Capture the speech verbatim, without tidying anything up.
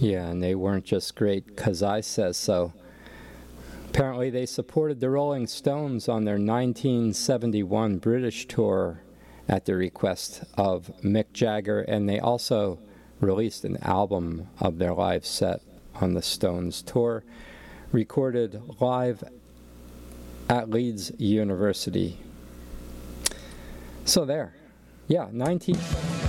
Yeah, and they weren't just great because I says so. Apparently they supported the Rolling Stones on their nineteen seventy-one British tour at the request of Mick Jagger, and they also released an album of their live set on the Stones tour, recorded live at Leeds University. So there. Yeah, nineteen seventy-one.